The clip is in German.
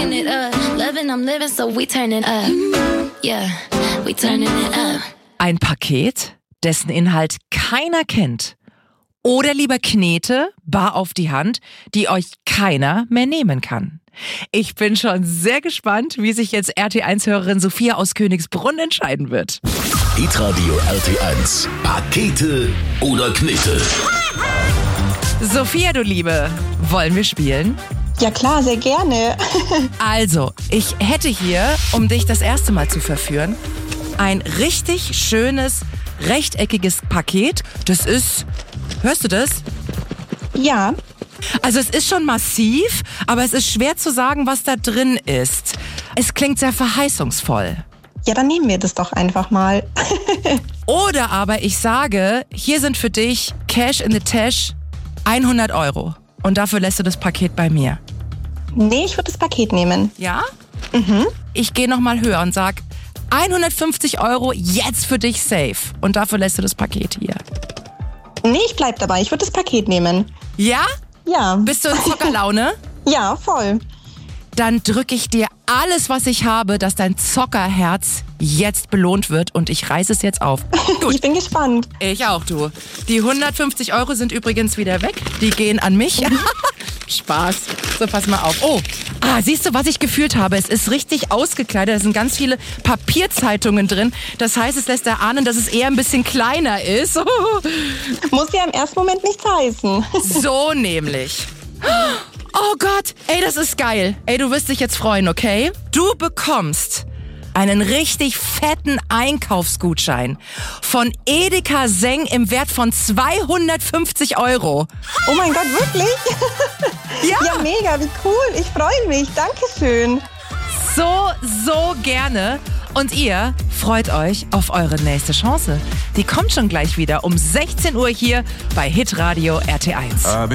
Picking it up, loving, I'm living, so we turn it up. Yeah, we turning it up. Ein Paket, dessen Inhalt keiner kennt. Oder lieber Knete, bar auf die Hand, die euch keiner mehr nehmen kann. Ich bin schon sehr gespannt, wie sich jetzt RT1-Hörerin Sophia aus Königsbrunn entscheiden wird. Hitradio RT1. Pakete oder Knete? Sophia, du Liebe, wollen wir spielen? Ja klar, sehr gerne. Also, ich hätte hier, um dich das erste Mal zu verführen, ein richtig schönes, rechteckiges Paket. Das ist, hörst du das? Ja. Also es ist schon massiv, aber es ist schwer zu sagen, was da drin ist. Es klingt sehr verheißungsvoll. Ja, dann nehmen wir das doch einfach mal. Oder aber ich sage, hier sind für dich Cash in the Tash 100 Euro. Und dafür lässt du das Paket bei mir. Nee, ich würde das Paket nehmen. Ja? Ich gehe nochmal höher und sag 150 Euro jetzt für dich safe. Und dafür lässt du das Paket hier. Nee, ich bleib dabei. Ich würde das Paket nehmen. Ja? Ja. Bist du in Zockerlaune? Ja, voll. Dann drücke ich dir alles, was ich habe, dass dein Zockerherz jetzt belohnt wird und ich reiße es jetzt auf. Gut. Ich bin gespannt. Ich auch, du. Die 150 Euro sind übrigens wieder weg. Die gehen an mich. Spaß. So, pass mal auf. Oh, siehst du, was ich gefühlt habe? Es ist richtig ausgekleidet. Da sind ganz viele Papierzeitungen drin. Das heißt, es lässt erahnen, dass es eher ein bisschen kleiner ist. Muss ja im ersten Moment nichts heißen. So nämlich. Oh Gott, ey, das ist geil. Ey, du wirst dich jetzt freuen, okay? Du bekommst einen richtig fetten Einkaufsgutschein von Edeka Seng im Wert von 250 Euro. Oh mein Gott, wirklich? Ja. Ja, mega, wie cool. Ich freue mich. Dankeschön. So gerne. Und ihr freut euch auf eure nächste Chance. Die kommt schon gleich wieder um 16 Uhr hier bei Hitradio RT1.